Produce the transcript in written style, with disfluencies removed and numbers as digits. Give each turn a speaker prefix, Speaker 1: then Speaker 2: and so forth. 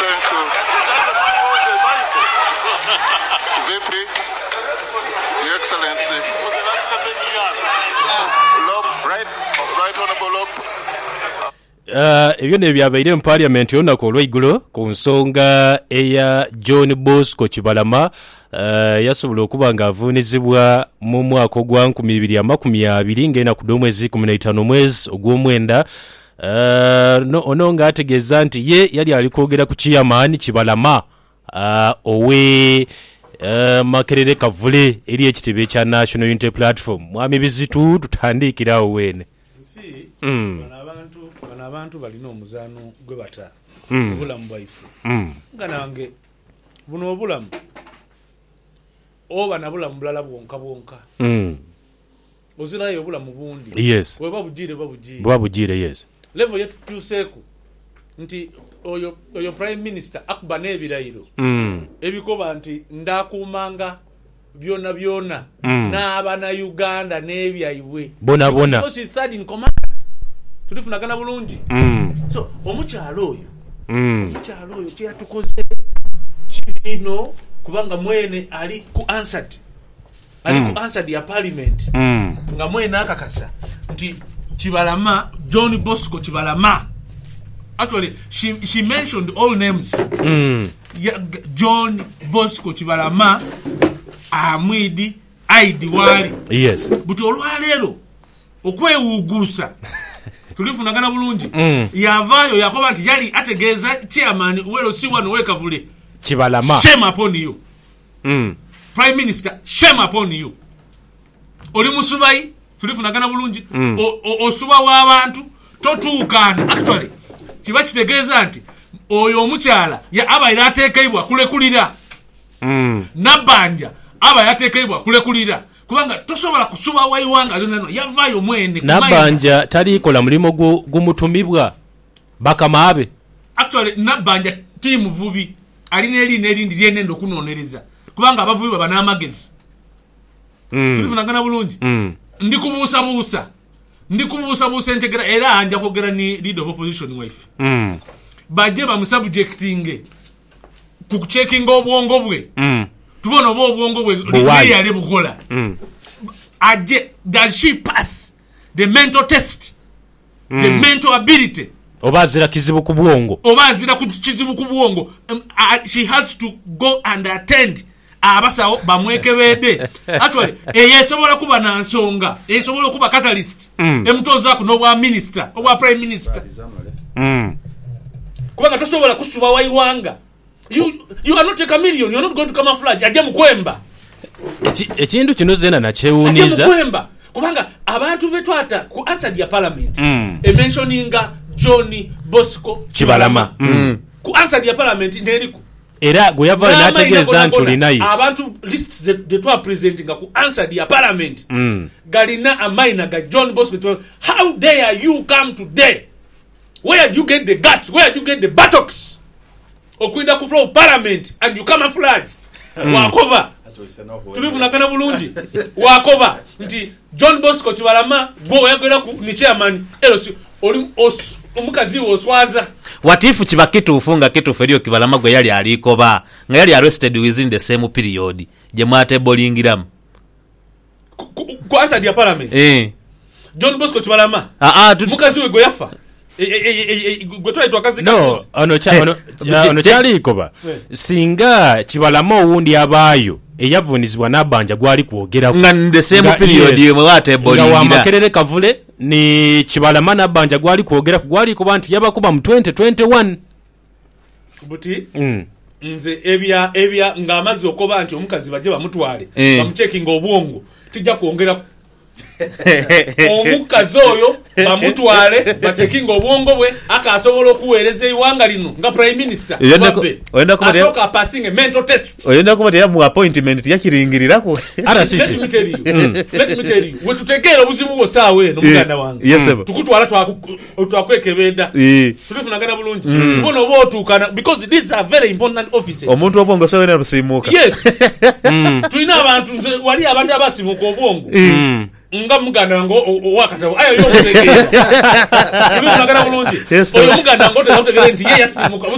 Speaker 1: Thank you. VP, Your Excellency. Right Honorable Lop.
Speaker 2: Ebyo ne byabaire mu parliament olunaku olw'eggulo ku nsonga eya John Bosco Kibalama yasobola okuba ng'avuunizibwa mu mwaka ogwa 2020 ng'ena ku mwezi 15 mwezi ogw'omwenda. Ono ng'ategeeza nti ye yali ali kwogera ku chairman Kibalama owe Makerere Kavule eri ekitebe kya National Unity Platform. Mwami Bizitu tutandikirawo weene.
Speaker 3: Abantu balina omuzaano gwe bata obulamu bwaifu nga nange buno obulamu oba na bulamu bulala bwonka ozirayo obulamu bundi
Speaker 2: yes
Speaker 3: weba bugire
Speaker 2: yes
Speaker 3: level yetutuseeku nti oyo prime minister akuba n'ebirayiro ebikoba nti ndakuumanga byona n'abana Uganda n'ebyaibwe
Speaker 2: bona
Speaker 3: so she's third in command tulifunagana bulungi so omukyalo oyo kyatukoze kibino kubanga mwene ali ku answered ya parliament nga mwene akakasa nti Kibalama John Bosco Kibalama actually she mentioned all names John Bosco Kibalama Amwidi Aidi Wali
Speaker 2: yes
Speaker 3: buto olwaleero okwewugusa tulifunagana bulungi yavaayo yakoba nti yali ategeeza chairman wero si wano wekavule
Speaker 2: Kibalama
Speaker 3: shame upon you prime minister shame upon you oli musubai tulifunagana bulungi osuba w'abantu totuukana actually kiba kitegeeza nti oyo omukyala ya abaira ateekaibwa kulekulira Nabanja aba yateekaibwa kulekulira kubanga tosobola kusuba waiwanga lyonna yavaayo mwene
Speaker 2: Nabanja talikola mulimo gumutumibwa bakamaabe
Speaker 3: actually Nabanja team vubi alina erindi lyennendo okunonereza kubanga abavubi baba n'amagezi tulifunagana bulungi ndikubuusabuusa entegera era anja kwogera ni leader of opposition wife bajje bamusubjectinge ku checking obwongo bwe tubona obwongo bwe yale bukola aje does she pass the mental test the mental ability
Speaker 2: obazira kizibu ku bwongo
Speaker 3: she has to go and attend abasawo bamwekebede actually eyesobola kuba na nsonga eyesobola kuba catalyst emtoza ku n'obwa minister obwa prime minister kubanga tosobola kusuba waiwanga you are not a chameleon, you're not going to camouflage aje mukwemba
Speaker 2: ekintu kino zena nakyewuniza
Speaker 3: mukwemba kubanga abantu betwata ku answered ya parliament mentioninga John Bosco Kibalama ku answered ya parliament nderiku
Speaker 2: era gwe yava n'ategeeza nti olinayo
Speaker 3: abantu list the two presenting ku answered ya parliament galina amaina ga John Bosco. How dare you come today? Where did you get the guts? Where did you get the buttocks? Okwenda ku floor parliament and you camouflage wakoba tulifunagana bulungi wakoba nti John Bosco Kibalama go yagera ku ni chairman erosi oli omukazi oswaza
Speaker 4: watifu kiba kituufu nga kituufu eriyo Kibalama gwe yali alikoba nga yali arrested within the same period je mwatebbolingiramu
Speaker 3: ku answered ya parliament John Bosco Kibalama mukazi we go yafa
Speaker 2: no ono kyalikoba singa Kibalama owundi abaayo eyavunizibwa Nabanja gwali kwogera
Speaker 4: nga the same period yemwe watebbolingira
Speaker 2: wa Makerere Kavule ni Kibalama Nabanja gwali kwogera gwali kuba nti yabakuba mu 2021
Speaker 3: buti nze ebya ng'amazzi okoba nti omukazi baje bamutwale bamuchekinga obwongo tijja kwongera omukazi oyo bamutwale bachekinga obwongo bwe akasobola okuweereza iwanga lino nga prime minister
Speaker 4: oyenda
Speaker 3: kuba passing a mental test
Speaker 4: oyenda kuba ya mu appointment yakiringirirako
Speaker 2: ara sisi
Speaker 3: let me tell you we tutekera obuzibu bwo saawe no muganda wange tukutwala twakwekebenda tulifunagana bulungi bono botukana because these are very important offices
Speaker 4: omuntu obwongo sawe na busimuka
Speaker 3: yes tulina abantu wali abantu abasimuka obwongo nga muganda ngo wakata ayo yo kutegera tulunagana bulungi oyo muganda ngo tezakutegera nti ye yasimuka